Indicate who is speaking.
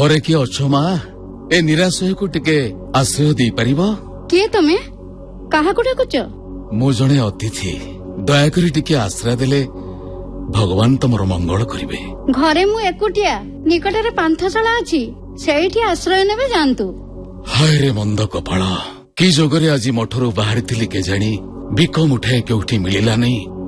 Speaker 1: ଘରେ କିଏ ଅଛ ମା? ଏ ନିରାଶ୍ରୟକୁ ଟିକେ ଆଶ୍ରୟ ଦେଇପାରିବ?
Speaker 2: କିଏ ତମେ? କାହାକୁ ଡାକୁଛ?
Speaker 1: ମୁଁ ଜଣେ ଅତିଥି। ଦୟାକରି ଟିକେ ଆଶ୍ରୟ ଦେଲେ ଭଗବାନ ତମର ମଙ୍ଗଳ କରିବେ।
Speaker 2: ଘରେ ମୁଁ ଏକୁଟିଆ। ନିକଟରେ ପାନ୍ଥଶାଳା ଅଛି, ସେଇଠି ଆଶ୍ରୟ ନେବେ, ଯାଆନ୍ତୁ।
Speaker 1: ହାୟ ରେ ମନ୍ଦ କପାଳ। କି ଯୋଗରେ ଆଜି ମଠରୁ ବାହାରିଥିଲି କେଜାଣି, ଭିକ ମୁଠାଏ କେଉଁଠି ମିଳିଲା ନାହିଁ।